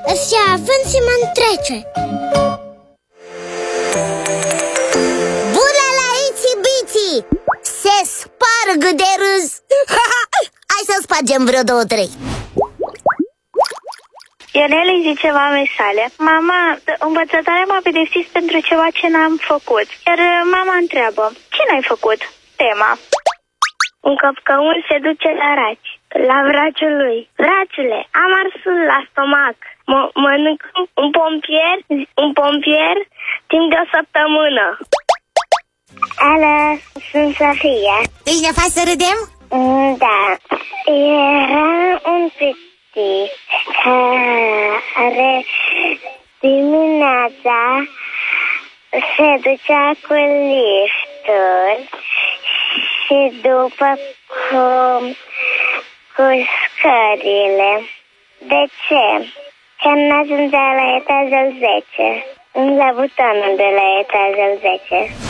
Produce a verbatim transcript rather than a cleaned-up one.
Se avânzi mă întrece. Bună la Itsy-Bitsy! Se sparg de râs. Hai să spargem vreo două, trei. Ionel îi zice mamei sale: mama, învățătoarea m-a pedepsit pentru ceva ce n-am făcut. Iar mama întreabă: ce n-ai făcut? Tema: un căpcăun se duce la raci. La vraciul lui: vracule, am arsul la stomac. M- mănânc un pompier, un pompier timp de o săptămână. Alo, sunt Sofia. Deci ne faci să râdem? Da. Era un petit care dimineața se ducea cu liftul și după cum cu scările. De ce? Că n-ajungea la etajul zece, la butonul de la etajul zece.